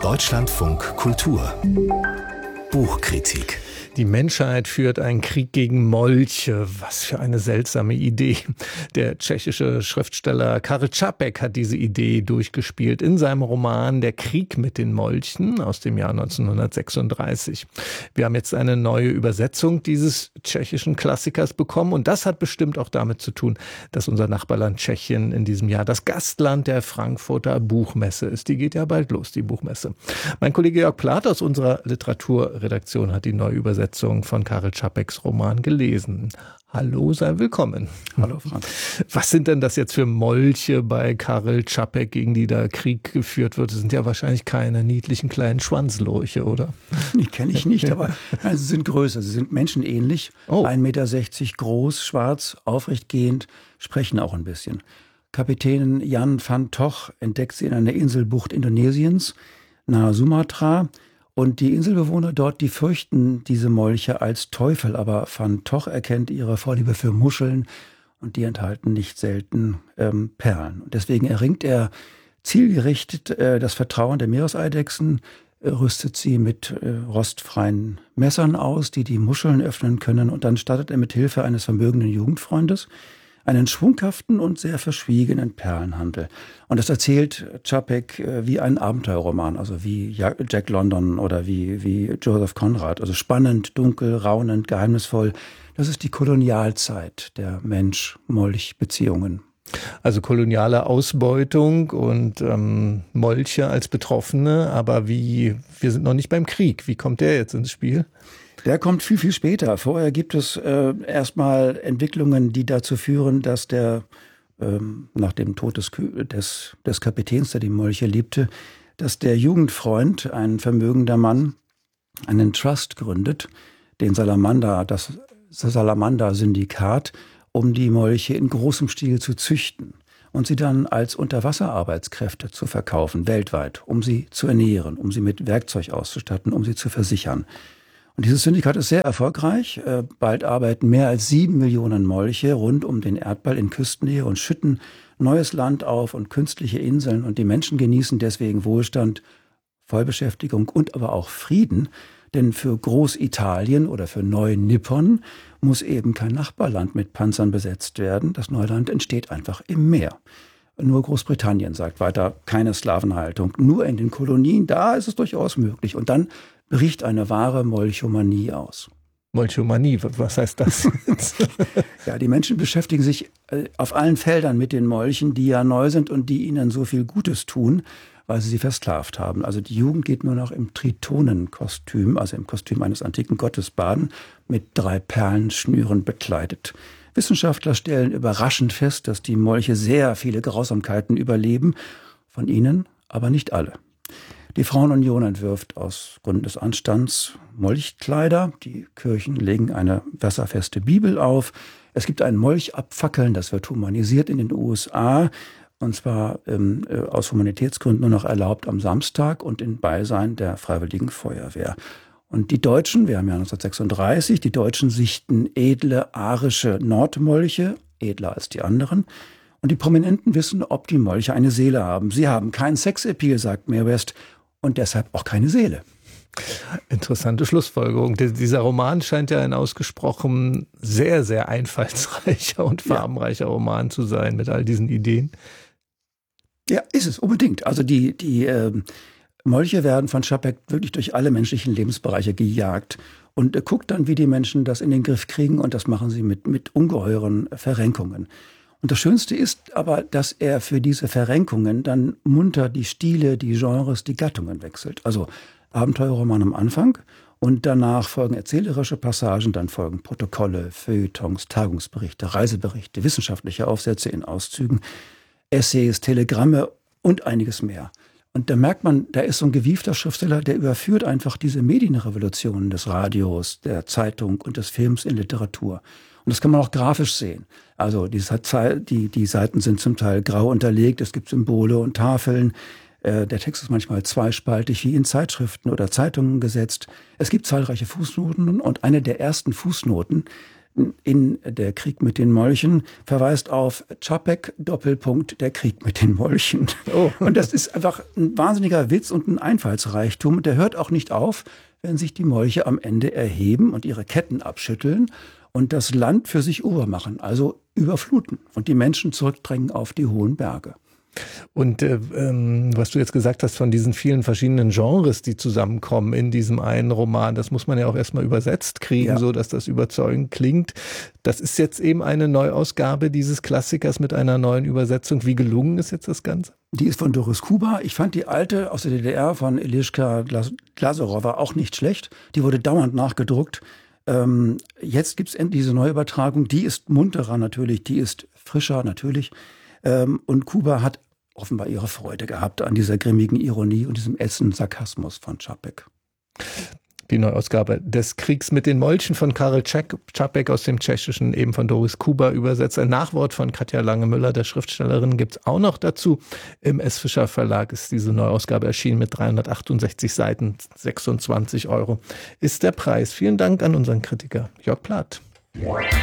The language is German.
Deutschlandfunk Kultur Buchkritik. Die Menschheit führt einen Krieg gegen Molche. Was für eine seltsame Idee. Der tschechische Schriftsteller Karel Čapek hat diese Idee durchgespielt in seinem Roman Der Krieg mit den Molchen aus dem Jahr 1936. Wir haben jetzt eine neue Übersetzung dieses tschechischen Klassikers bekommen und das hat bestimmt auch damit zu tun, dass unser Nachbarland Tschechien in diesem Jahr das Gastland der Frankfurter Buchmesse ist. Die geht ja bald los, die Buchmesse. Mein Kollege Jörg Plath aus unserer Literaturredaktion hat die neue Übersetzung von Karel Čapeks Roman gelesen. Hallo, sei willkommen. Hallo Frank. Was sind denn das jetzt für Molche bei Karel Čapek, gegen die da Krieg geführt wird? Das sind ja wahrscheinlich keine niedlichen kleinen Schwanzlurche, oder? Die kenne ich nicht, aber sie sind größer. Sie sind menschenähnlich, 1,60 Meter groß, schwarz, aufrechtgehend, sprechen auch ein bisschen. Kapitän Jan van Toch entdeckt sie in einer Inselbucht Indonesiens, nahe Sumatra. Und die Inselbewohner dort, die fürchten diese Molche als Teufel. Aber Van Toch erkennt ihre Vorliebe für Muscheln und die enthalten nicht selten Perlen. Und deswegen erringt er zielgerichtet das Vertrauen der Meereseidechsen, rüstet sie mit rostfreien Messern aus, die die Muscheln öffnen können. Und dann startet er mit Hilfe eines vermögenden Jugendfreundes einen schwunghaften und sehr verschwiegenen Perlenhandel. Und das erzählt Čapek wie ein Abenteuerroman, also wie Jack London oder wie Joseph Conrad. Also spannend, dunkel, raunend, geheimnisvoll. Das ist die Kolonialzeit der Mensch-Molch-Beziehungen. Also koloniale Ausbeutung und Molche als Betroffene, aber wir sind noch nicht beim Krieg. Wie kommt der jetzt ins Spiel? Der kommt viel, viel später. Vorher gibt es erstmal Entwicklungen, die dazu führen, dass nach dem Tod des Kapitäns, der die Molche liebte, dass der Jugendfreund, ein vermögender Mann, einen Trust gründet, das Salamander-Syndikat, um die Molche in großem Stil zu züchten und sie dann als Unterwasserarbeitskräfte zu verkaufen, weltweit, um sie zu ernähren, um sie mit Werkzeug auszustatten, um sie zu versichern. Und dieses Syndikat ist sehr erfolgreich. Bald arbeiten mehr als 7 Millionen Molche rund um den Erdball in Küstennähe und schütten neues Land auf und künstliche Inseln. Und die Menschen genießen deswegen Wohlstand, Vollbeschäftigung und aber auch Frieden. Denn für Großitalien oder für Neu-Nippon muss eben kein Nachbarland mit Panzern besetzt werden. Das Neuland entsteht einfach im Meer. Nur Großbritannien sagt weiter, keine Sklavenhaltung. Nur in den Kolonien, da ist es durchaus möglich. Und dann bricht eine wahre Molchomanie aus. Molchomanie, was heißt das jetzt? Ja, die Menschen beschäftigen sich auf allen Feldern mit den Molchen, die ja neu sind und die ihnen so viel Gutes tun, weil sie versklavt haben. Also die Jugend geht nur noch im Tritonenkostüm, also im Kostüm eines antiken Gottes baden, mit 3 Perlenschnüren bekleidet. Wissenschaftler stellen überraschend fest, dass die Molche sehr viele Grausamkeiten überleben, von ihnen aber nicht alle. Die Frauenunion entwirft aus Gründen des Anstands Molchkleider. Die Kirchen legen eine wasserfeste Bibel auf. Es gibt ein Molchabfackeln, das wird humanisiert in den USA. Und zwar aus Humanitätsgründen nur noch erlaubt am Samstag und in Beisein der Freiwilligen Feuerwehr. Und die Deutschen, wir haben ja 1936, die Deutschen sichten edle arische Nordmolche, edler als die anderen. Und die Prominenten wissen, ob die Molche eine Seele haben. Sie haben keinen Sexappeal, sagt Mae West, und deshalb auch keine Seele. Interessante Schlussfolgerung. Dieser Roman scheint ja ein ausgesprochen sehr, sehr einfallsreicher und farbenreicher Roman zu sein mit all diesen Ideen. Ja, ist es, unbedingt. Also die Molche werden von Čapek wirklich durch alle menschlichen Lebensbereiche gejagt. Und er guckt dann, wie die Menschen das in den Griff kriegen. Und das machen sie mit ungeheuren Verrenkungen. Und das Schönste ist aber, dass er für diese Verrenkungen dann munter die Stile, die Genres, die Gattungen wechselt. Also Abenteuerroman am Anfang und danach folgen erzählerische Passagen, dann folgen Protokolle, Feuilletons, Tagungsberichte, Reiseberichte, wissenschaftliche Aufsätze in Auszügen, Essays, Telegramme und einiges mehr. Und da merkt man, da ist so ein gewiefter Schriftsteller, der überführt einfach diese Medienrevolutionen des Radios, der Zeitung und des Films in Literatur. Und das kann man auch grafisch sehen. Also die Seiten sind zum Teil grau unterlegt, es gibt Symbole und Tafeln. Der Text ist manchmal zweispaltig, wie in Zeitschriften oder Zeitungen gesetzt. Es gibt zahlreiche Fußnoten und eine der ersten Fußnoten, in Der Krieg mit den Molchen verweist auf Čapek, Doppelpunkt, der Krieg mit den Molchen. Oh. Und das ist einfach ein wahnsinniger Witz und ein Einfallsreichtum. Der hört auch nicht auf, wenn sich die Molche am Ende erheben und ihre Ketten abschütteln und das Land für sich übermachen, also überfluten und die Menschen zurückdrängen auf die hohen Berge. Und was du jetzt gesagt hast von diesen vielen verschiedenen Genres, die zusammenkommen in diesem einen Roman, das muss man ja auch erstmal übersetzt kriegen, so dass das überzeugend klingt. Das ist jetzt eben eine Neuausgabe dieses Klassikers mit einer neuen Übersetzung. Wie gelungen ist jetzt das Ganze? Die ist von Doris Kuba. Ich fand die alte aus der DDR von Eliška Glaserowa auch nicht schlecht. Die wurde dauernd nachgedruckt. Jetzt gibt es endlich diese Neuübertragung. Die ist munterer natürlich, die ist frischer natürlich. Und Kuba hat offenbar ihre Freude gehabt an dieser grimmigen Ironie und diesem ätzenden Sarkasmus von Čapek. Die Neuausgabe des Kriegs mit den Molchen von Karel Čapek aus dem Tschechischen, eben von Doris Kuba übersetzt. Ein Nachwort von Katja Lange-Müller, der Schriftstellerin, gibt es auch noch dazu. Im S. Fischer Verlag ist diese Neuausgabe erschienen mit 368 Seiten, 26 € ist der Preis. Vielen Dank an unseren Kritiker Jörg Plath.